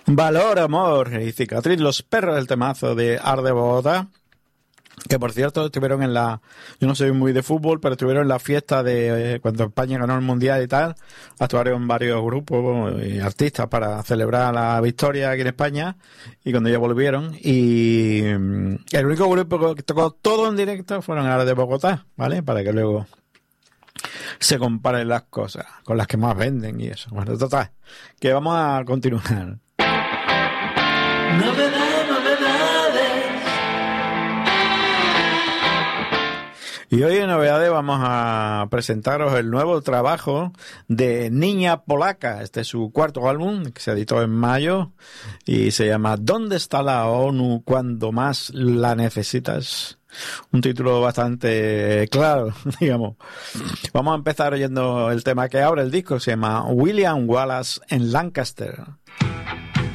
Valor, amor y cicatriz, los perros del temazo de Art de Bogotá, que por cierto estuvieron yo no soy muy de fútbol, pero estuvieron en la fiesta de cuando España ganó el Mundial y tal, actuaron varios grupos y artistas para celebrar la victoria aquí en España, y cuando ya volvieron, y el único grupo que tocó todo en directo fueron Art de Bogotá, ¿vale? Para que luego se comparen las cosas con las que más venden y eso. Bueno, total, que vamos a continuar. Novedades. Y hoy en Novedades vamos a presentaros el nuevo trabajo de Niña Polaca. Este es su cuarto álbum, que se editó en mayo y se llama ¿Dónde está la ONU cuando más la necesitas? Un título bastante claro, digamos. Vamos a empezar oyendo el tema que abre el disco, se llama William Wallace en Lancaster.